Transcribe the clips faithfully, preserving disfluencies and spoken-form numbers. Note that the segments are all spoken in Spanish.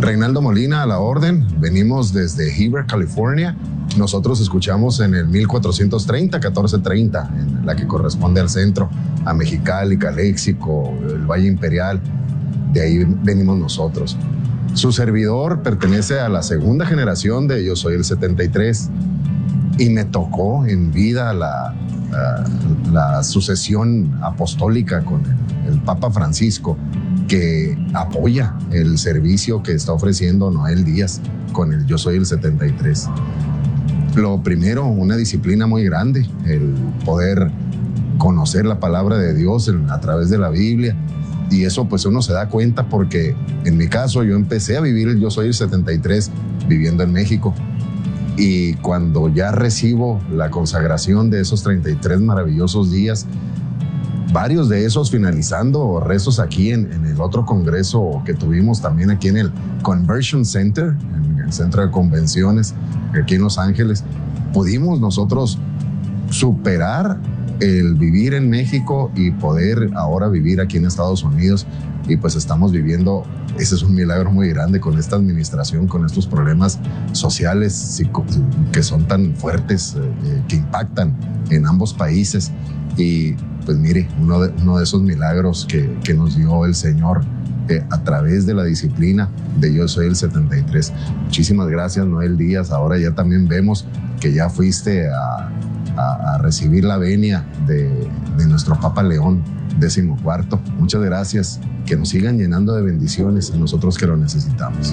Reinaldo Molina, a la orden. Venimos desde Heber, California. Nosotros escuchamos en el mil cuatrocientos treinta, catorce treinta, en la que corresponde al centro, a Mexicali, Caléxico, el Valle Imperial. De ahí venimos nosotros. Su servidor pertenece a la segunda generación de Yo Soy el setenta y tres y me tocó en vida la, la, la sucesión apostólica con el, el Papa Francisco, que apoya el servicio que está ofreciendo Noel Díaz con el Yo Soy el setenta y tres. Lo primero, una disciplina muy grande, el poder conocer la palabra de Dios a través de la Biblia. Y eso pues uno se da cuenta porque en mi caso yo empecé a vivir el Yo Soy el setenta y tres viviendo en México. Y cuando ya recibo la consagración de esos treinta y tres maravillosos días, varios de esos finalizando rezos aquí en, en el otro congreso que tuvimos también aquí en el Conversion Center, en el centro de convenciones aquí en Los Ángeles, pudimos nosotros superar el vivir en México y poder ahora vivir aquí en Estados Unidos. Y pues estamos viviendo, ese es un milagro muy grande con esta administración, con estos problemas sociales que son tan fuertes, eh, que impactan en ambos países. Y pues mire, uno de, uno de esos milagros que, que nos dio el Señor eh, a través de la disciplina de Yo Soy el setenta y tres. Muchísimas gracias, Noel Díaz. Ahora ya también vemos que ya fuiste a A, a recibir la venia de, de nuestro Papa León décimo cuarto. Muchas gracias, que nos sigan llenando de bendiciones a nosotros que lo necesitamos.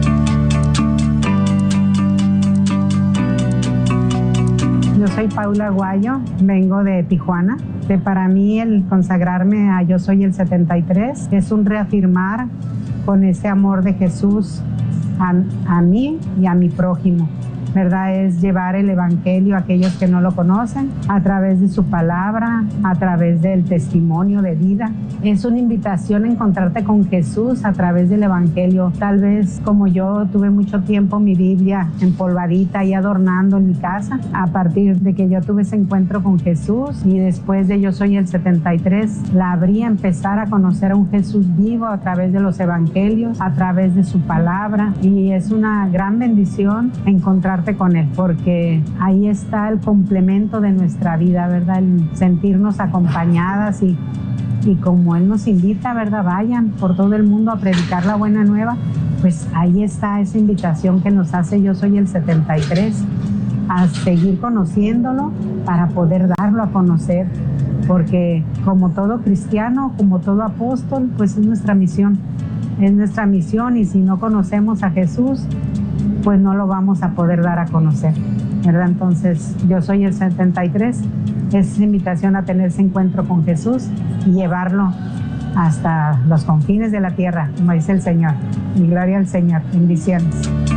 Yo soy Paula Aguayo, vengo de Tijuana. De para mí el consagrarme a Yo Soy el setenta y tres es un reafirmar con ese amor de Jesús a, a mí y a mi prójimo. ¿Verdad? Es llevar el evangelio a aquellos que no lo conocen a través de su palabra, a través del testimonio de vida. Es una invitación a encontrarte con Jesús a través del evangelio. Tal vez como yo tuve mucho tiempo mi Biblia empolvadita y adornando en mi casa, a partir de que yo tuve ese encuentro con Jesús y después de Yo Soy el setenta y tres, la abrí a empezar a conocer a un Jesús vivo a través de los evangelios, a través de su palabra, y es una gran bendición encontrarte con él, porque ahí está el complemento de nuestra vida, ¿verdad? El sentirnos acompañadas y, y como él nos invita, ¿verdad? Vayan por todo el mundo a predicar la buena nueva, pues ahí está esa invitación que nos hace Yo Soy el setenta y tres, a seguir conociéndolo para poder darlo a conocer, porque como todo cristiano, como todo apóstol, pues es nuestra misión, es nuestra misión, y si no conocemos a Jesús, pues no lo vamos a poder dar a conocer, ¿verdad? Entonces, Yo Soy el setenta y tres es esa invitación a tener ese encuentro con Jesús y llevarlo hasta los confines de la tierra, como dice el Señor. Y gloria al Señor. Bendiciones.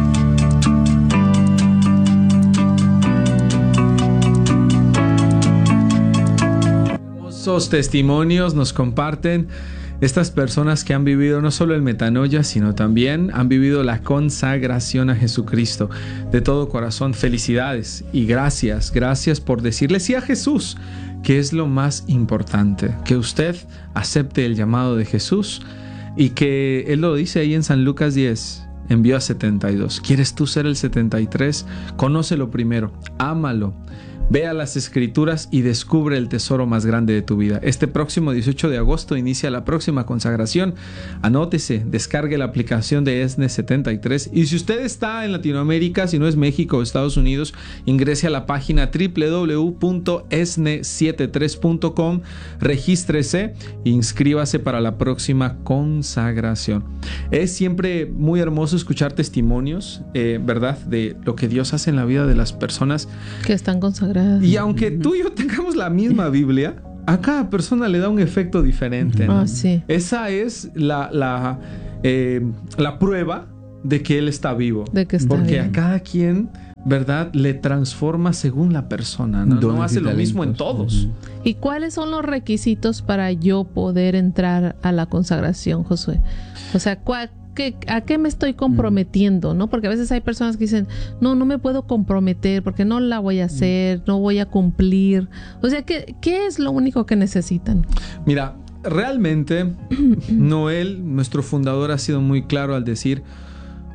Hermosos testimonios nos comparten estas personas que han vivido no solo el metanoia, sino también han vivido la consagración a Jesucristo de todo corazón. Felicidades y gracias, gracias por decirle sí a Jesús, que es lo más importante, que usted acepte el llamado de Jesús y que Él lo dice ahí en San Lucas diez, envió a setenta y dos. ¿Quieres tú ser el setenta y tres? Conócelo primero, ámalo. Ve a las Escrituras y descubre el tesoro más grande de tu vida. Este próximo dieciocho de agosto inicia la próxima consagración. Anótese, descargue la aplicación de E S N E setenta y tres. Y si usted está en Latinoamérica, si no es México o Estados Unidos, ingrese a la página doble u doble u doble u punto e s n e setenta y tres punto com, regístrese e inscríbase para la próxima consagración. Es siempre muy hermoso escuchar testimonios, eh, ¿verdad?, de lo que Dios hace en la vida de las personas que están consagradas. Y aunque tú y yo tengamos la misma Biblia, a cada persona le da un efecto diferente, ¿no? Ah, sí. Esa es la, la, eh, la prueba de que Él está vivo. De que está Porque bien. a cada quien, ¿verdad?, le transforma según la persona, ¿no? No hace lo mismo en todos. ¿Y cuáles son los requisitos para yo poder entrar a la consagración, Josué? O sea, ¿cuál? ¿Qué, ¿A qué me estoy comprometiendo? ¿No? Porque a veces hay personas que dicen, no, no me puedo comprometer porque no la voy a hacer, no voy a cumplir. O sea, ¿qué, qué es lo único que necesitan? Mira, realmente Noel, nuestro fundador, ha sido muy claro al decir,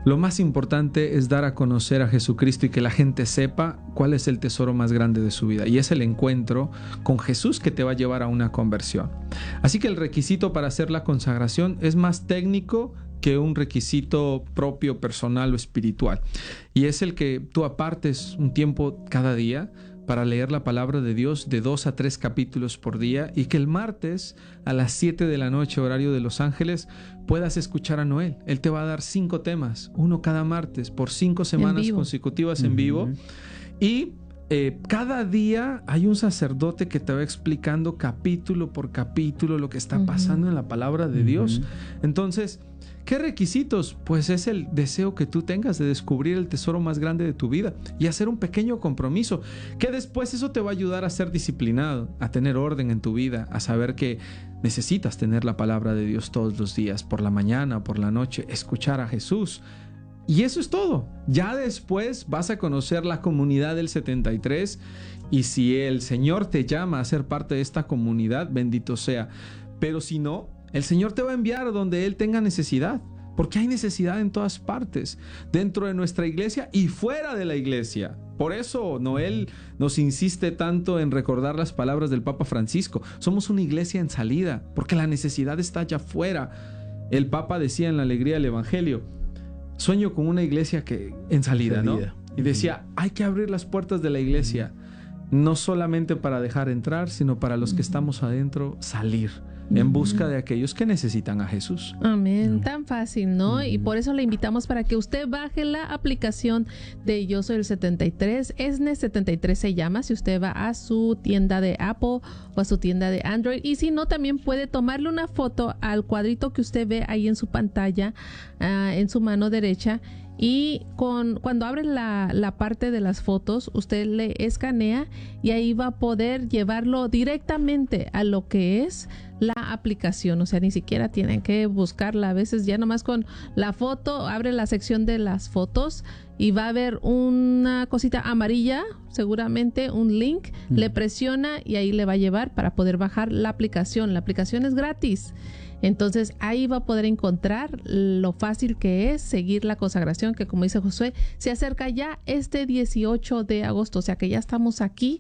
Lo más importante es dar a conocer a Jesucristo y que la gente sepa cuál es el tesoro más grande de su vida. Y es el encuentro con Jesús que te va a llevar a una conversión. Así que el requisito para hacer la consagración es más técnico que un requisito propio, personal o espiritual. Y es el que tú apartes un tiempo cada día para leer la palabra de Dios de dos a tres capítulos por día, y que el martes a las siete de la noche, horario de Los Ángeles, puedas escuchar a Noel. Él te va a dar cinco temas, uno cada martes, por cinco semanas consecutivas en vivo. Uh-huh. Y eh, cada día hay un sacerdote que te va explicando capítulo por capítulo lo que está uh-huh. pasando en la palabra de uh-huh. Dios. Entonces, ¿qué requisitos? Pues es el deseo que tú tengas de descubrir el tesoro más grande de tu vida y hacer un pequeño compromiso, que después eso te va a ayudar a ser disciplinado, a tener orden en tu vida, a saber que necesitas tener la palabra de Dios todos los días, por la mañana, por la noche, escuchar a Jesús. Y eso es todo. Ya después vas a conocer la comunidad del setenta y tres, y si el Señor te llama a ser parte de esta comunidad, bendito sea. Pero si no, el Señor te va a enviar donde Él tenga necesidad, porque hay necesidad en todas partes, dentro de nuestra iglesia y fuera de la iglesia. Por eso Noel nos insiste tanto en recordar las palabras del Papa Francisco. Somos una iglesia en salida, porque la necesidad está allá afuera. El Papa decía en la alegría del Evangelio: sueño con una iglesia que en salida, salida. ¿no? Y decía, hay que abrir las puertas de la iglesia, no solamente para dejar entrar, sino para los que estamos adentro salir en busca de aquellos que necesitan a Jesús. Amén. Tan fácil, ¿no? Y por eso le invitamos para que usted baje la aplicación de Yo Soy el setenta y tres. ESNE setenta y tres se llama, si usted va a su tienda de Apple o a su tienda de Android. Y si no, también puede tomarle una foto al cuadrito que usted ve ahí en su pantalla, uh, en su mano derecha. Y con, cuando abre la, la parte de las fotos, usted le escanea y ahí va a poder llevarlo directamente a lo que es la aplicación. O sea, ni siquiera tienen que buscarla. A veces ya nomás con la foto, abre la sección de las fotos y va a haber una cosita amarilla, seguramente un link, mm. le presiona y ahí le va a llevar para poder bajar la aplicación. La aplicación es gratis. Entonces ahí va a poder encontrar lo fácil que es seguir la consagración, que como dice Josué, se acerca ya este dieciocho de agosto, o sea que ya estamos aquí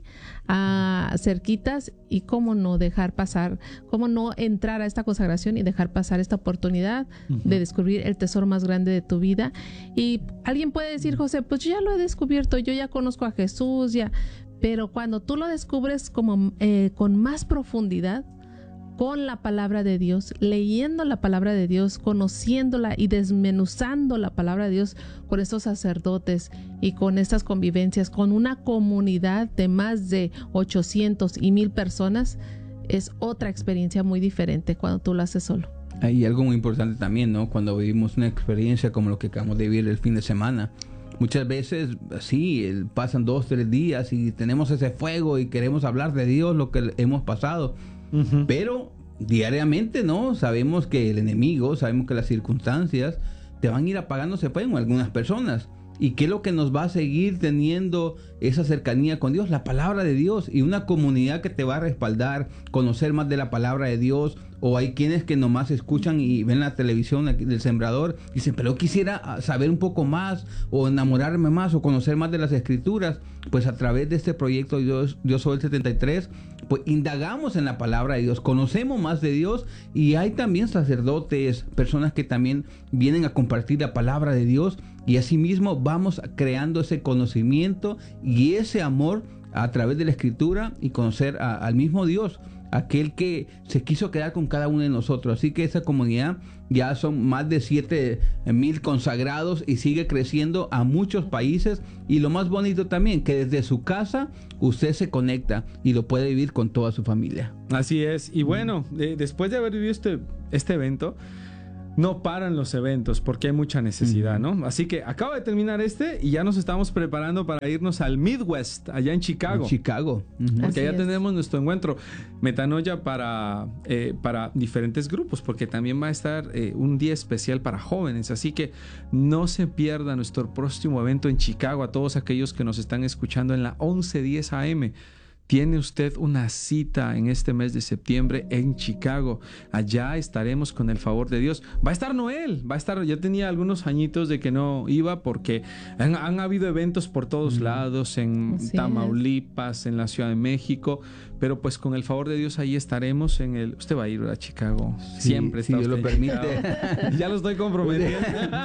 uh, cerquitas, y cómo no dejar pasar, cómo no entrar a esta consagración y dejar pasar esta oportunidad uh-huh. de descubrir el tesoro más grande de tu vida. Y alguien puede decir, José, pues yo ya lo he descubierto, yo ya conozco a Jesús, ya, pero cuando tú lo descubres como eh, con más profundidad, con la palabra de Dios, leyendo la palabra de Dios, conociéndola y desmenuzando la palabra de Dios con estos sacerdotes y con estas convivencias, con una comunidad de más de ochocientos y mil personas, es otra experiencia muy diferente cuando tú lo haces solo. Hay algo muy importante también, ¿no? Cuando vivimos una experiencia como lo que acabamos de vivir el fin de semana, muchas veces, sí, pasan dos, tres días y tenemos ese fuego y queremos hablar de Dios, lo que hemos pasado. Uh-huh. Pero diariamente, ¿no? Sabemos que el enemigo, sabemos que las circunstancias te van a ir apagando ese fuego en algunas personas. ¿Y qué es lo que nos va a seguir teniendo esa cercanía con Dios? La palabra de Dios y una comunidad que te va a respaldar, conocer más de la palabra de Dios. O hay quienes que nomás escuchan y ven la televisión del Sembrador y dicen, pero quisiera saber un poco más, o enamorarme más, o conocer más de las Escrituras. Pues a través de este proyecto Dios, Yo Soy el setenta y tres, pues indagamos en la palabra de Dios, conocemos más de Dios, y hay también sacerdotes, personas que también vienen a compartir la palabra de Dios, y asimismo vamos creando ese conocimiento y ese amor a través de la Escritura y conocer a, al mismo Dios, aquel que se quiso quedar con cada uno de nosotros. Así que esa comunidad ya son más de siete mil consagrados y sigue creciendo a muchos países. Y lo más bonito también, que desde su casa usted se conecta y lo puede vivir con toda su familia. Así es. Y bueno, de, después de haber vivido este, este evento, no paran los eventos porque hay mucha necesidad, ¿no? Así que acaba de terminar este y ya nos estamos preparando para irnos al Midwest, allá en Chicago. En Chicago. Uh-huh. Porque allá es. tenemos nuestro encuentro Metanoia para, eh, para diferentes grupos, porque también va a estar eh, un día especial para jóvenes. Así que no se pierda nuestro próximo evento en Chicago. A todos aquellos que nos están escuchando en la once diez A M, tiene usted una cita en este mes de septiembre en Chicago. Allá estaremos con el favor de Dios. Va a estar Noel, va a estar, ya tenía algunos añitos de que no iba porque han, han habido eventos por todos lados, en Así Tamaulipas, es. en la Ciudad de México, pero pues con el favor de Dios ahí estaremos en el... Usted va a ir a Chicago, Sí, siempre si está Dios usted lo en permite. Chicago. Ya lo estoy comprometiendo.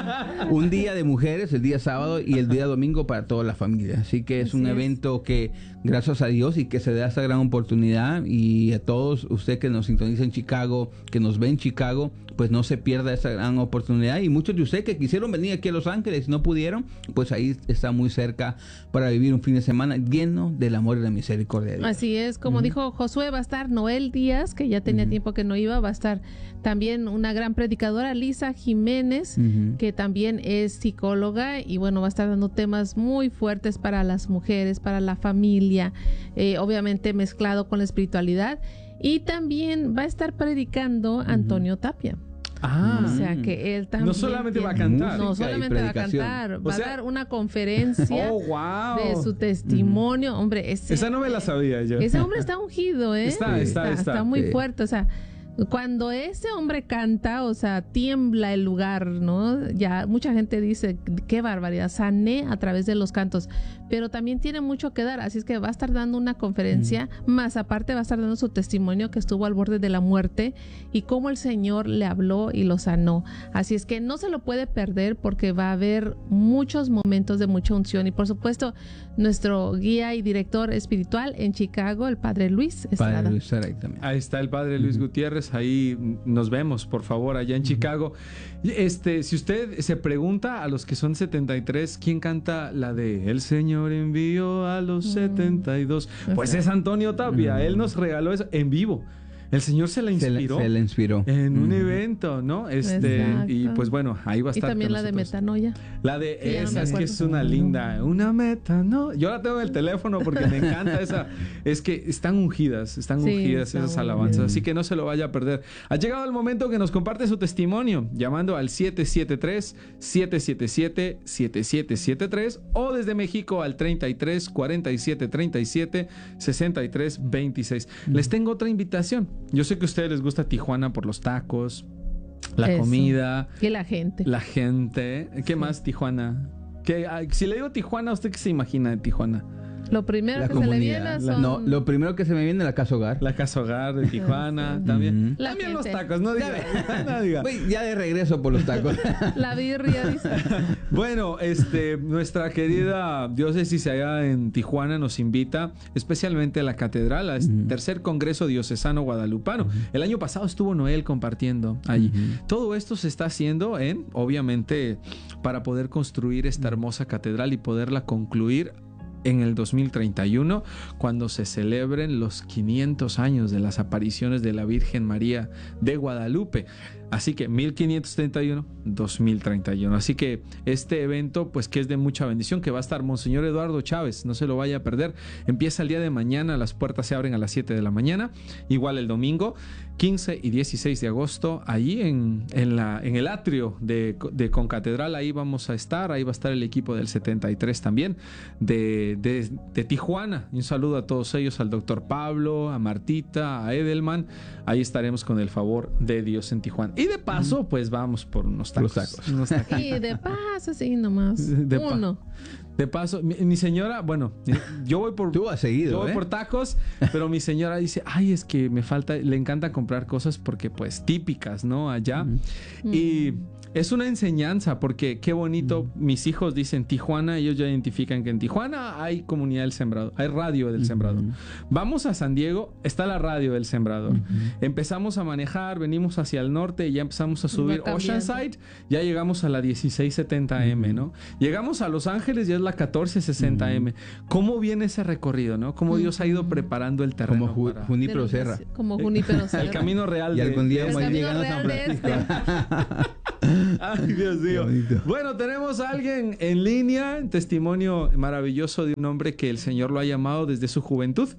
Un día de mujeres, el día sábado y el día domingo para toda la familia. Así que es Así un es. evento que, gracias a Dios, y que se da esta gran oportunidad. Y a todos usted que nos sintoniza en Chicago, que nos ve en Chicago, pues no se pierda esa gran oportunidad. Y muchos de ustedes que quisieron venir aquí a Los Ángeles y no pudieron, pues ahí está muy cerca para vivir un fin de semana lleno del amor y la misericordia de Dios. Así es, como uh-huh. dijo Josué, va a estar Noel Díaz, que ya tenía uh-huh. tiempo que no iba, va a estar también una gran predicadora, Lisa Jiménez, uh-huh. que también es psicóloga y bueno, va a estar dando temas muy fuertes para las mujeres, para la familia, eh, obviamente mezclado con la espiritualidad, y también va a estar predicando Antonio uh-huh. Tapia. Ah, o sea que él también no solamente tiene, va a cantar, no solamente va a cantar, va o sea, a dar una conferencia oh, wow. de su testimonio. Mm. Hombre, ese, esa no me la sabía yo. Ese hombre está ungido, ¿eh? Está, está, está, está, está muy sí. fuerte, o sea, cuando ese hombre canta, o sea, tiembla el lugar, ¿no? Ya mucha gente dice, qué barbaridad, sané a través de los cantos, pero también tiene mucho que dar, así es que va a estar dando una conferencia, mm. más aparte va a estar dando su testimonio que estuvo al borde de la muerte y cómo el Señor le habló y lo sanó. Así es que no se lo puede perder porque va a haber muchos momentos de mucha unción y por supuesto nuestro guía y director espiritual en Chicago, el Padre Luis Estrada. Padre Luis Estrada también. Ahí está el Padre Luis mm. Gutiérrez. Ahí nos vemos, por favor, allá en uh-huh. Chicago. Este, si usted se pregunta a los que son setenta y tres, ¿quién canta la de El Señor envió a los uh-huh. setenta y dos? Pues es Antonio Tapia. Uh-huh. Él nos regaló eso en vivo. El Señor se la inspiró. Se le, se le inspiró. En un uh-huh. evento, ¿no? Este, exacto. Y pues bueno, ahí va a estar. Y también la de Metanoia. La de sí, esa, es que es una linda, una metanoia. Yo la tengo en el teléfono porque me encanta esa. Es que están ungidas, están sí, ungidas esas alabanzas. Bien. Así que no se lo vaya a perder. Ha llegado el momento que nos comparte su testimonio, llamando al siete siete tres, siete siete siete, siete siete siete tres o desde México al treinta y tres, cuarenta y siete, treinta y siete, sesenta y tres, veintiséis. Uh-huh. Les tengo otra invitación. Yo sé que a ustedes les gusta Tijuana por los tacos, la Eso. comida. Y la gente. La gente. ¿Qué sí. más Tijuana? ¿Qué, si le digo Tijuana, ¿usted qué se imagina de Tijuana? Lo primero la que comunidad. se le viene son... No, lo primero que se me viene es la casa hogar. La casa hogar de Tijuana, sí. también. La también gente. los tacos, no diga. no diga. Ya de regreso por los tacos. La birria, dice. Bueno, este, nuestra querida diócesis allá en Tijuana nos invita especialmente a la catedral, al uh-huh. tercer congreso diocesano guadalupano. Uh-huh. El año pasado estuvo Noel compartiendo allí. Uh-huh. Todo esto se está haciendo en, obviamente, para poder construir esta hermosa catedral y poderla concluir en el dos mil treinta y uno, cuando se celebren los quinientos años de las apariciones de la Virgen María de Guadalupe. Así que mil quinientos treinta y uno, dos mil treinta y uno. Así que este evento, pues que es de mucha bendición, que va a estar Monseñor Eduardo Chávez, no se lo vaya a perder. Empieza el día de mañana, las puertas se abren a las siete de la mañana. Igual el domingo, quince y dieciséis de agosto, ahí en, en, la, en el atrio de, de Concatedral, ahí vamos a estar. Ahí va a estar el equipo del setenta y tres también, de, de, de Tijuana. Un saludo a todos ellos, al doctor Pablo, a Martita, a Edelman. Ahí estaremos con el favor de Dios en Tijuana. Y de paso, pues vamos por unos tacos. Los tacos. Unos tacos. Y de paso, sí, nomás. De Uno. Pa- de paso, mi, mi señora, bueno, yo voy por... Tú has seguido, Yo voy ¿eh? por tacos, pero mi señora dice, ay, es que me falta, le encanta comprar cosas porque, pues, típicas, ¿no? Allá. Mm. Y es una enseñanza porque qué bonito, mm. mis hijos dicen Tijuana, ellos ya identifican que en Tijuana hay comunidad del Sembrador, hay radio del mm. Sembrador. Vamos a San Diego, está la radio del Sembrador. Mm. Empezamos a manejar, venimos hacia el norte y ya empezamos a subir Oceanside, ya llegamos a la dieciséis setenta eme, ¿no? Llegamos a Los Ángeles, ya es la catorce sesenta eme. ¿Cómo viene ese recorrido, no? ¿Cómo Dios ha ido preparando el terreno? Como Ju- para... Junípero Serra. Como Junípero Serra. El camino real. Y algún día de... vamos a llegar a San Francisco. Ay, Dios mío. Bueno, tenemos a alguien en línea, testimonio maravilloso de un hombre que el Señor lo ha llamado desde su juventud.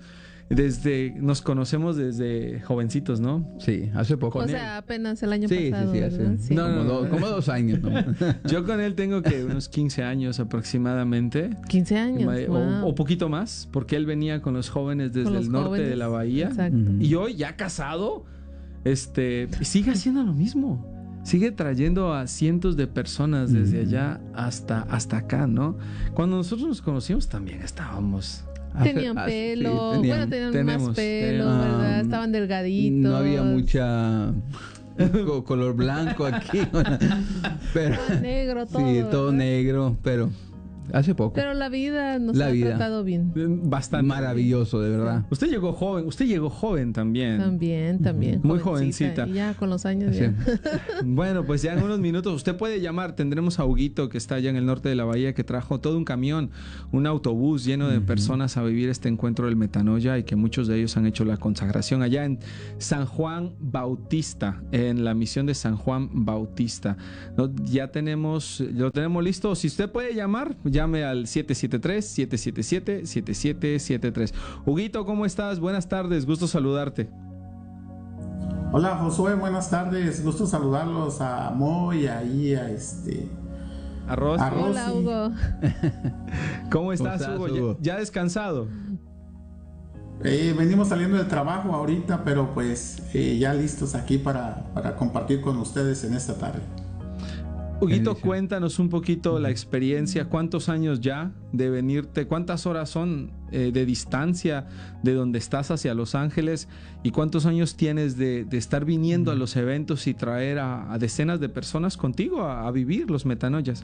desde, nos conocemos desde jovencitos, ¿no? Sí, hace poco. O sea, apenas el año sí, pasado. Sí, sí, ¿verdad? hace Sí. No, como, no, dos, no. como dos años. ¿no? Yo con él tengo que unos quince años aproximadamente. quince años. O, Wow. o poquito más, porque él venía con los jóvenes desde Con los el norte jóvenes. de la bahía. Exacto. Ujú. Y hoy, ya casado, este, sigue haciendo lo mismo. Sigue trayendo a cientos de personas desde Ujú. allá hasta, hasta acá, ¿no? Cuando nosotros nos conocimos también estábamos... Hace- Tenían hace- pelo, sí, tenían- bueno, tenían tenemos, más pelo, tenemos. ¿verdad? Ah, Estaban delgaditos. No había mucha co- color blanco aquí. Pero, Todo negro, todo. sí, todo ¿verdad? negro, pero hace poco. Pero la vida nos La ha vida. tratado bien. Bastante. Maravilloso, de verdad. Usted llegó joven, usted llegó joven también. También, también. Muy jovencita. Y ya con los años Sí. ya. Bueno, pues ya en unos minutos usted puede llamar. Tendremos a Huguito, que está allá en el norte de la bahía, que trajo todo un camión, un autobús lleno de personas a vivir este encuentro del Metanoia, y que muchos de ellos han hecho la consagración allá en San Juan Bautista, en la misión de San Juan Bautista. ¿No? Ya tenemos, lo tenemos listo. Si usted puede llamar, llame al siete siete tres, siete siete siete, siete siete siete tres. Huguito, ¿cómo estás? Buenas tardes, gusto saludarte. Hola Josué, buenas tardes, gusto saludarlos a Mo y ahí a este Arroz. Arroz. Hola, sí. Hugo. ¿Cómo estás, estás, Hugo? ¿Ya, Hugo? ya descansado? eh, venimos saliendo del trabajo ahorita, pero pues eh, ya listos aquí para, para compartir con ustedes en esta tarde. Huguito, Bendición. cuéntanos un poquito la experiencia. ¿Cuántos años ya de venirte? ¿Cuántas horas son eh, de distancia de donde estás hacia Los Ángeles? ¿Y cuántos años tienes de, de estar viniendo a los eventos y traer a, a decenas de personas contigo a, a vivir los metanoyas?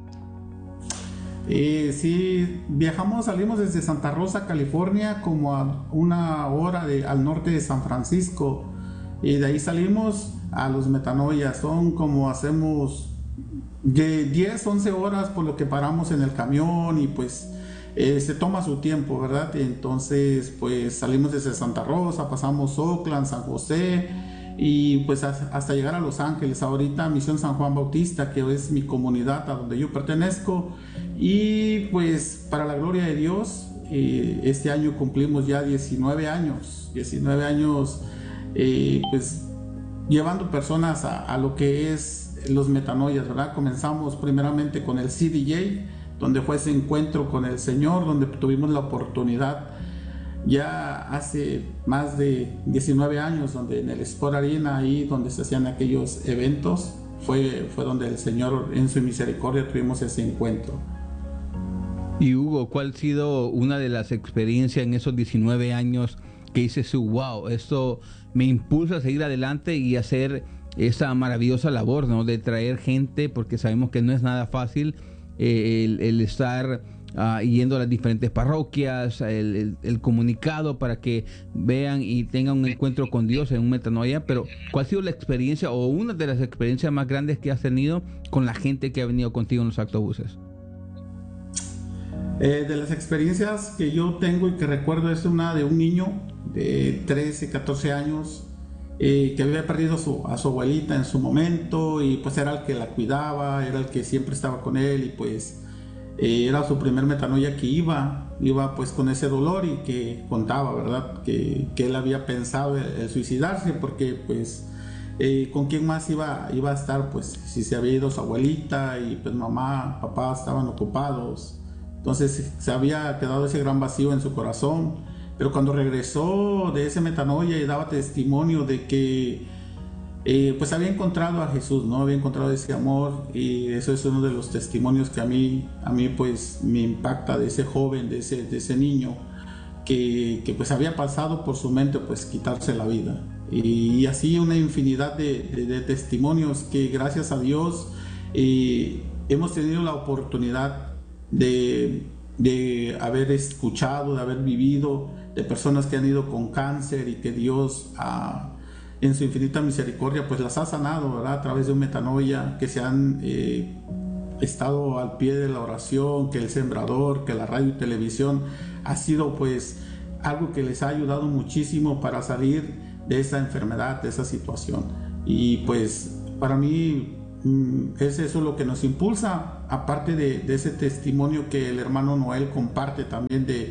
Eh, sí, viajamos, salimos desde Santa Rosa, California, como a una hora de, al norte de San Francisco, y de ahí salimos a los Metanoias. Son como hacemos de diez, once horas, por lo que paramos en el camión y pues eh, se toma su tiempo, ¿verdad? Entonces pues salimos desde Santa Rosa, pasamos Oakland, San José y pues hasta llegar a Los Ángeles. Ahorita Misión San Juan Bautista, que es mi comunidad a donde yo pertenezco, y pues para la gloria de Dios, eh, este año cumplimos ya diecinueve años, diecinueve años eh, pues llevando personas a, a lo que es los metanoias, ¿verdad? Comenzamos primeramente con el C D J, donde fue ese encuentro con el Señor, donde tuvimos la oportunidad ya hace más de diecinueve años, donde en el Sport Arena, ahí donde se hacían aquellos eventos, fue, fue donde el Señor en su misericordia tuvimos ese encuentro. Y Hugo, ¿cuál ha sido una de las experiencias en esos diecinueve años que dices tú, wow, esto me impulsa a seguir adelante y hacer esa maravillosa labor, ¿no? De traer gente, porque sabemos que no es nada fácil eh, el, el estar uh, yendo a las diferentes parroquias, el, el, el comunicado para que vean y tengan un encuentro con Dios en un metanoia. Pero ¿cuál ha sido la experiencia o una de las experiencias más grandes que has tenido con la gente que ha venido contigo en los autobuses? Eh, de las experiencias que yo tengo y que recuerdo, es una de un niño de trece, catorce años eh, que había perdido su, a su abuelita en su momento, y pues era el que la cuidaba, era el que siempre estaba con él, y pues eh, era su primer metanoia que iba, iba pues con ese dolor, y que contaba, ¿verdad? Que, que él había pensado el, el suicidarse, porque pues eh, con quién más iba, iba a estar, pues si se había ido su abuelita y pues mamá, papá estaban ocupados. Entonces se había quedado ese gran vacío en su corazón, pero cuando regresó de ese metanoia y daba testimonio de que eh, pues había encontrado a Jesús, ¿no? Había encontrado ese amor, y eso es uno de los testimonios que a mí, a mí pues me impacta, de ese joven, de ese, de ese niño que, que pues había pasado por su mente pues quitarse la vida. Y, y así una infinidad de, de, de testimonios que gracias a Dios eh, hemos tenido la oportunidad De, de haber escuchado, de haber vivido, de personas que han ido con cáncer y que Dios ah, en su infinita misericordia pues las ha sanado, ¿verdad? A través de un metanoia, que se han eh, estado al pie de la oración, que el sembrador, que la radio y televisión ha sido pues algo que les ha ayudado muchísimo para salir de esa enfermedad, de esa situación. Y pues para mí es eso lo que nos impulsa, aparte de, de ese testimonio que el hermano Noel comparte también de,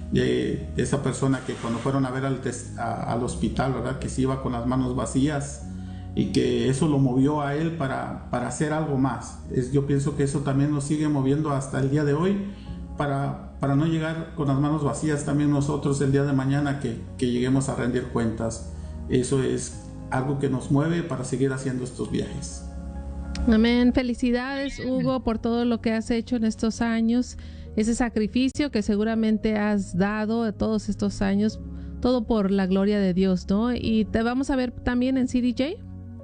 de, de esa persona que cuando fueron a ver al, a, al hospital, ¿verdad? Que se iba con las manos vacías y que eso lo movió a él para, para hacer algo más. Es, yo pienso que eso también nos sigue moviendo hasta el día de hoy para, para no llegar con las manos vacías también nosotros el día de mañana que, que lleguemos a rendir cuentas. Eso es algo que nos mueve para seguir haciendo estos viajes. Amén. Felicidades, Hugo, por todo lo que has hecho en estos años, ese sacrificio que seguramente has dado de todos estos años, todo por la gloria de Dios, ¿no? Y te vamos a ver también en C D J.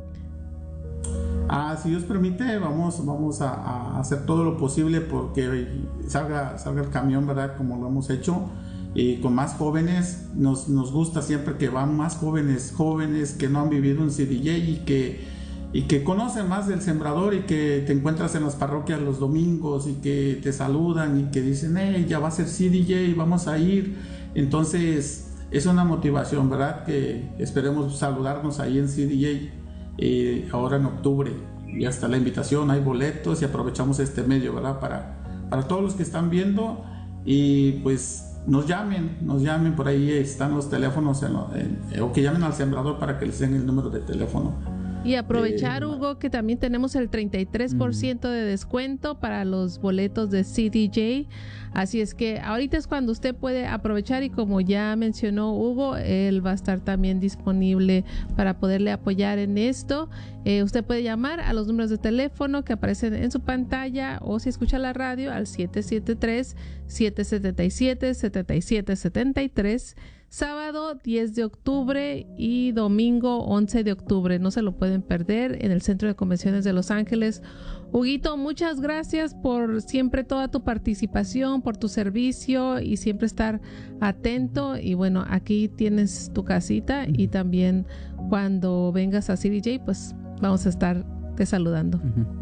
Ah, si Dios permite, vamos, vamos a, a hacer todo lo posible porque salga, salga el camión, ¿verdad? Como lo hemos hecho. Y con más jóvenes, nos, nos gusta siempre que van más jóvenes, jóvenes que no han vivido en C D J y que y que conocen más del sembrador y que te encuentras en las parroquias los domingos y que te saludan y que dicen, hey, ya va a ser C D J, vamos a ir. Entonces es una motivación, ¿verdad? Que esperemos saludarnos ahí en C D J eh, ahora en octubre. Y hasta la invitación, hay boletos y aprovechamos este medio, ¿verdad? Para, para todos los que están viendo y pues nos llamen, nos llamen, por ahí están los teléfonos en lo, en, o que llamen al sembrador para que les den el número de teléfono. Y aprovechar, Hugo, que también tenemos el treinta y tres por ciento de descuento para los boletos de C D J. Así es que ahorita es cuando usted puede aprovechar y como ya mencionó Hugo, él va a estar también disponible para poderle apoyar en esto. Eh, usted puede llamar a los números de teléfono que aparecen en su pantalla o si escucha la radio al siete siete tres, siete siete siete, siete siete siete tres. Sábado diez de octubre y domingo once de octubre. No se lo pueden perder en el Centro de Convenciones de Los Ángeles. Huguito, muchas gracias por siempre toda tu participación, por tu servicio y siempre estar atento. Y bueno, aquí tienes tu casita y también cuando vengas a C D J, pues vamos a estar te saludando.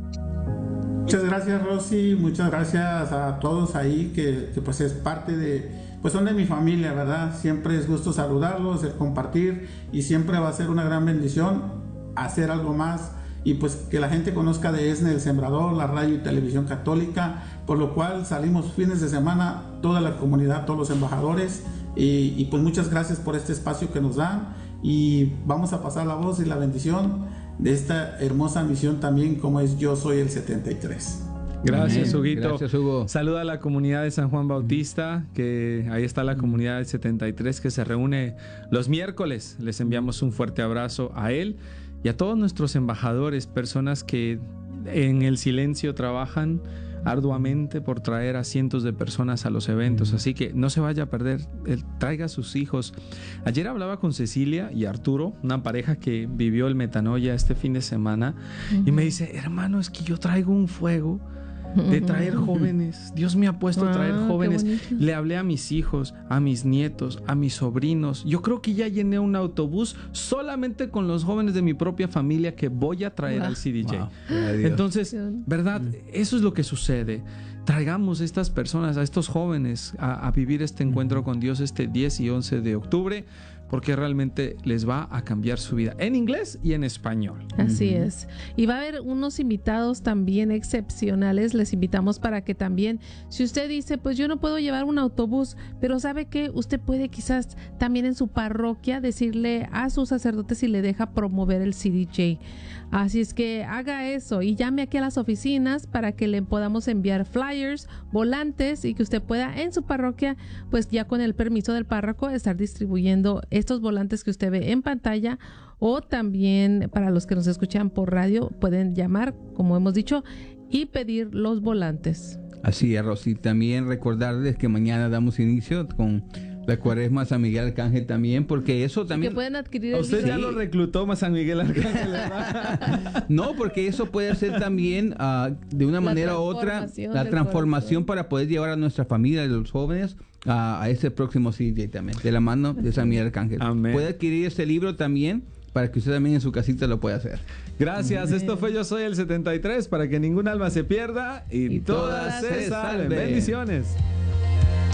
Muchas gracias, Rosy. Muchas gracias a todos ahí que, que pues es parte de... Pues son de mi familia, ¿verdad? Siempre es gusto saludarlos, el compartir y siempre va a ser una gran bendición hacer algo más y pues que la gente conozca de ESNE, el Sembrador, la radio y televisión católica, por lo cual salimos fines de semana, toda la comunidad, todos los embajadores y, y pues muchas gracias por este espacio que nos dan y vamos a pasar la voz y la bendición de esta hermosa misión también como es Yo Soy el setenta y tres. Gracias, Huguito. Gracias, Hugo. Saluda a la comunidad de San Juan Bautista, que ahí está la comunidad del setenta y tres que se reúne los miércoles. Les enviamos un fuerte abrazo a él y a todos nuestros embajadores, personas que en el silencio trabajan arduamente por traer a cientos de personas a los eventos, así que no se vaya a perder, él traiga a sus hijos. Ayer hablaba con Cecilia y Arturo, una pareja que vivió el metanoia este fin de semana, uh-huh. y me dice, hermano, es que yo traigo un fuego de traer jóvenes. Dios me ha puesto a traer ah, jóvenes. Le hablé a mis hijos, a mis nietos, a mis sobrinos. Yo creo que ya llené un autobús solamente con los jóvenes de mi propia familia que voy a traer wow. al C D J. Wow. Entonces, ¿verdad? Eso es lo que sucede. Traigamos a estas personas, a estos jóvenes a, a vivir este encuentro con Dios este diez y once de octubre, porque realmente les va a cambiar su vida en inglés y en español. Así uh-huh. es. Y va a haber unos invitados también excepcionales. Les invitamos para que también, si usted dice, pues yo no puedo llevar un autobús, pero sabe que usted puede quizás también en su parroquia decirle a su sacerdote si le deja promover el C D J. Así es que haga eso y llame aquí a las oficinas para que le podamos enviar flyers, volantes y que usted pueda en su parroquia, pues ya con el permiso del párroco, estar distribuyendo estos volantes que usted ve en pantalla, o también para los que nos escuchan por radio pueden llamar, como hemos dicho, y pedir los volantes. Así es, Rosy. También recordarles que mañana damos inicio con la Cuaresma San Miguel Arcángel también, porque eso también... Que pueden adquirir el Usted libro. Ya lo reclutó más San Miguel Arcángel, ¿verdad? No, porque eso puede ser también uh, de una la manera u otra la transformación para poder llevar a nuestra familia y los jóvenes uh, a ese próximo C D J también, de la mano de San Miguel Arcángel. Amén. Puede adquirir este libro también para que usted también en su casita lo pueda hacer. Gracias, Amén. Esto fue Yo Soy el setenta y tres, para que ningún alma se pierda y, y todas, todas se salven. Bendiciones.